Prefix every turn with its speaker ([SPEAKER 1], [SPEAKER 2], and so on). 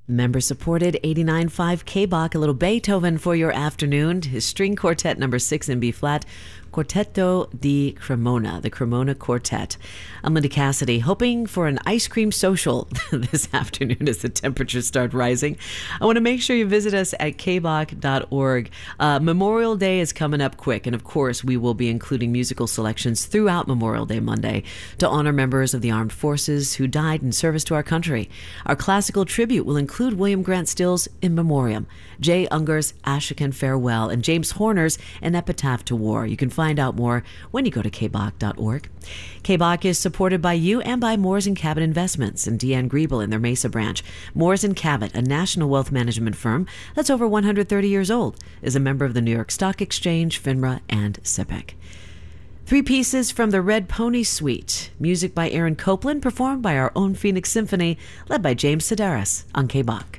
[SPEAKER 1] Member-supported 89.5 K-Bach, a little Beethoven for your afternoon. His string quartet number 6 in B-flat, Quartetto di Cremona, the Cremona Quartet. I'm Linda Cassidy, hoping for an ice cream social this afternoon as the temperatures start rising. I want to make sure you visit us at kbach.org. Memorial Day is coming up quick, and of course, we will be including musical selections throughout Memorial Day Monday to honor members of the armed forces who died in service to our country. Our classical tribute will include William Grant Still's In Memoriam, Jay Unger's Ashokan Farewell, and James Horner's An Epitaph to War. You can find out more when you go to kbach.org. K-Bach is supported by you and by Moores and Cabot Investments and Deanne Griebel in their Mesa branch. Moores and Cabot, a national wealth management firm that's over 130 years old, is a member of the New York Stock Exchange, FINRA, and SIPC. 3 pieces from the Red Pony Suite. Music by Aaron Copland, performed by our own Phoenix Symphony, led by James Sedaris on K-Bach.